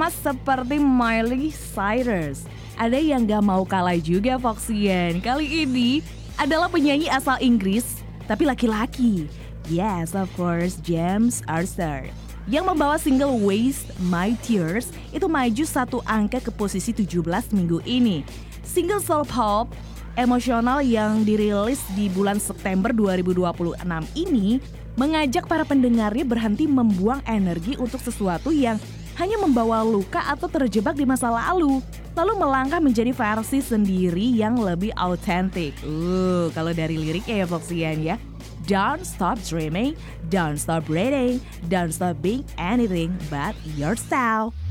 sama seperti Miley Cyrus. Ada yang gak mau kalah juga Foxian. Kali ini adalah penyanyi asal Inggris, tapi laki-laki. Yes, of course, James Arthur. Yang membawa single Waste My Tears itu maju satu angka ke posisi 17 minggu ini. Single Soul Pop emosional yang dirilis di bulan September 2026 ini mengajak para pendengarnya berhenti membuang energi untuk sesuatu yang hanya membawa luka atau terjebak di masa lalu, lalu melangkah menjadi versi sendiri yang lebih autentik. Kalau dari liriknya ya Foxian ya. Don't stop dreaming, don't stop breathing, don't stop being anything but yourself.